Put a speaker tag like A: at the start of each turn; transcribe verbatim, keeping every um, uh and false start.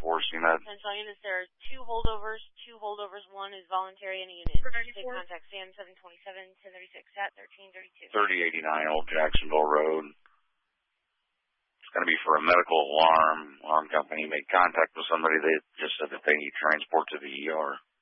A: enforcing it.
B: Central units, there are two holdovers. Two holdovers. One is voluntary and a unit. Take contact Sam seven twenty-seven, ten thirty-six at thirteen thirty-two.
A: thirty eighty-nine Old Jacksonville Road. It's going to be for a medical alarm. Alarm company made contact with somebody. They just said that they need transport to the E R.